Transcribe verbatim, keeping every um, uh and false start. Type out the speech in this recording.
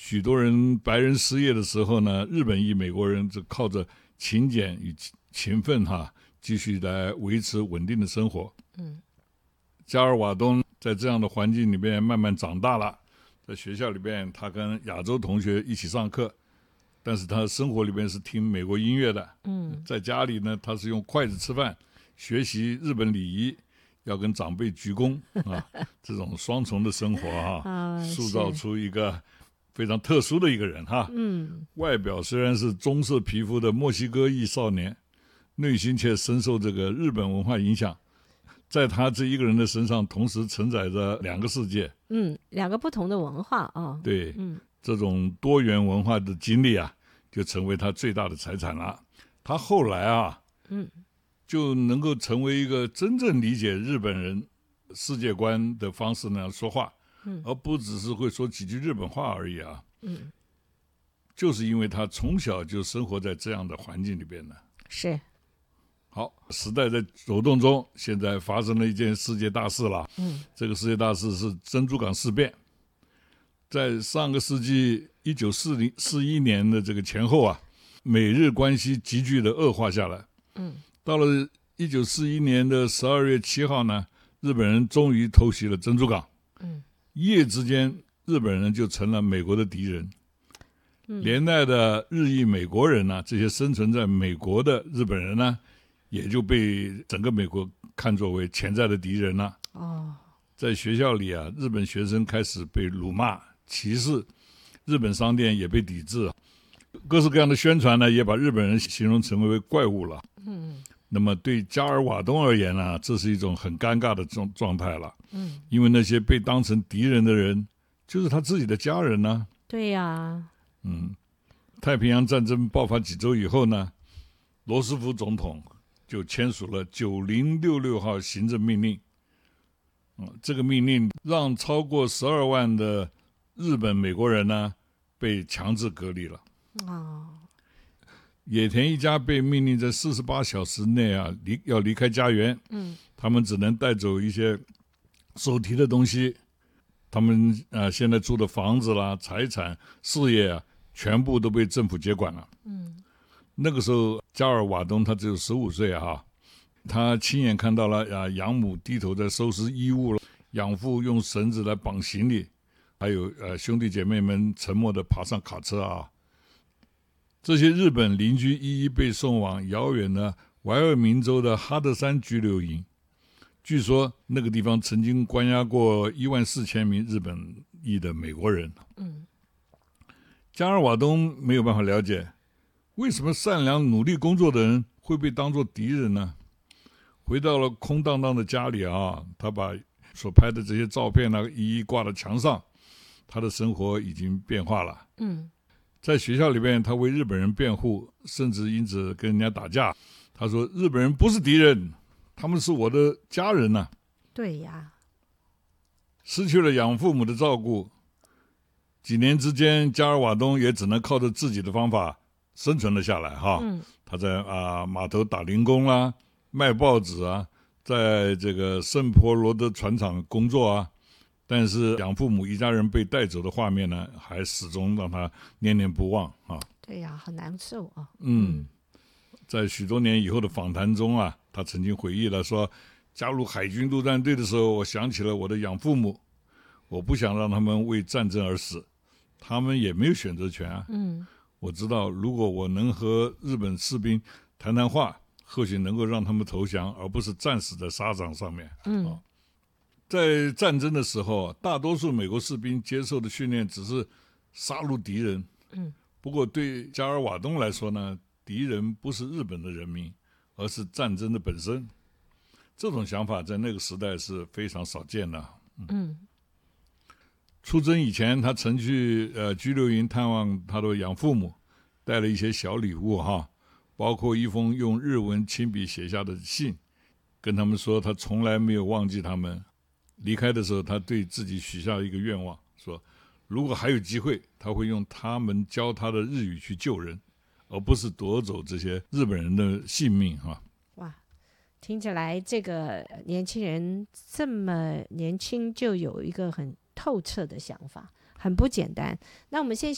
许多人白人失业的时候呢，日本裔美国人就靠着勤俭与勤奋哈，继续来维持稳定的生活。 嗯， 加尔瓦东在这样的环境里面慢慢长大了，在学校里边他跟亚洲同学一起上课，但是他生活里面是听美国音乐的。 嗯， 在家里呢，他是用筷子吃饭，学习日本礼仪，要跟长辈鞠躬啊，这种双重的生活哈、 啊， 塑造出一个非常特殊的一个人哈。 嗯， 外表虽然是棕色皮肤的墨西哥裔少年，内心却深受这个日本文化影响。在他这一个人的身上，同时承载着两个世界。 嗯，两个不同的文化啊。 对， 嗯， 这种多元文化的经历啊，就成为他最大的财产了。他后来啊， 嗯， 就能够成为一个真正理解日本人世界观的方式呢说话， 嗯， 而不只是会说几句日本话而已啊。 嗯， 就是因为他从小就生活在这样的环境里边呢。 是。 好，时代在走动中，现在发生了一件世界大事了。 嗯， 这个世界大事是珍珠港事变。在上个世纪一九四零四一年的这个前后啊，美日关系急剧的恶化下来。 嗯， 到了一九四一年的十二月七号呢，日本人终于偷袭了珍珠港。 嗯， 一夜之间，日本人就成了美国的敌人。 嗯， 连带的日裔美国人呢，这些生存在美国的日本人呢，也就被整个美国看作为潜在的敌人了。 哦， 在学校里啊，日本学生开始被辱骂、歧视，日本商店也被抵制，各式各样的宣传呢，也把日本人形容成为怪物了。 嗯， 那么对加尔瓦东而言呢，这是一种很尴尬的状状态了。 嗯， 因为那些被当成敌人的人，就是他自己的家人呢。 对呀、啊。 嗯，太平洋战争爆发几周以后呢，罗斯福总统就签署了九零六六号行政命令。嗯，这个命令让超过十二万的日本美国人呢被强制隔离了。 哦， 野田一家被命令在四十八小时内啊离要离开家园。 嗯， 他们只能带走一些手提的东西。他们啊、呃、现在住的房子啦、财产、事业啊，全部都被政府接管了。 嗯， 那个时候加尔瓦东他只有十五岁啊，他亲眼看到了啊养母低头在收拾衣物了，养父用绳子来绑行李，还有呃兄弟姐妹们沉默地爬上卡车啊。这些日本邻居一一被送往遥远的怀俄明州的哈德山拘留营。据说那个地方曾经关押过一万四千名日本裔的美国人。 嗯， 加尔瓦东没有办法了解，为什么善良努力工作的人会被当作敌人呢？回到了空荡荡的家里啊，他把所拍的这些照片呢一一挂到墙上。他的生活已经变化了。 嗯， 在学校里面，他为日本人辩护，甚至因此跟人家打架。他说日本人不是敌人，他们是我的家人呐、啊。 对呀。 失去了养父母的照顾，几年之间，加尔瓦东也只能靠着自己的方法生存了下来哈。 嗯， 他在啊码头打零工啦，卖报纸啊，在这个圣波罗的船厂工作啊。但是养父母一家人被带走的画面呢，还始终让他念念不忘啊。 对呀，很难受啊。 嗯，在许多年以后的访谈中啊，他曾经回忆了说，加入海军陆战队的时候，我想起了我的养父母，我不想让他们为战争而死，他们也没有选择权啊。 嗯， 我知道如果我能和日本士兵谈谈话，或许能够让他们投降，而不是战死在沙场上面。 嗯、 啊，在战争的时候，大多数美国士兵接受的训练只是杀戮敌人。 嗯， 不过对加尔瓦东来说呢，敌人不是日本的人民，而是战争的本身。这种想法在那个时代是非常少见的。 嗯，嗯， 出征以前，他曾去呃拘留营探望他的养父母，带了一些小礼物哈，包括一封用日文亲笔写下的信，跟他们说他从来没有忘记他们。离开的时候，他对自己许下了一个愿望，说如果还有机会，他会用他们教他的日语去救人，而不是夺走这些日本人的性命哈。 哇，听起来这个年轻人这么年轻就有一个很透彻的想法，很不简单。那我们先